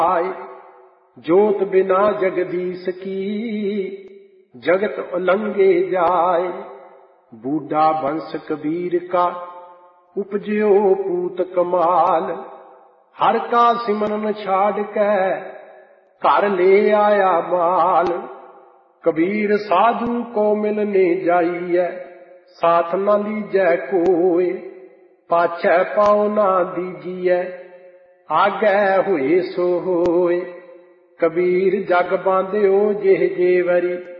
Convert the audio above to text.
जोत बिना जगदीश की जगत उलंघे जाए। बूढ़ा बंश कबीर का उपजो पूत कमाल। हर का सिमरन छाड़ के घर ले आया माल। कबीर साधु को मिलने जाइए साथ न लीजै कोय। पाछै पाओ ना दीजिए आगे हुए सो होए। कबीर जग बांध्यो जेह जेवरी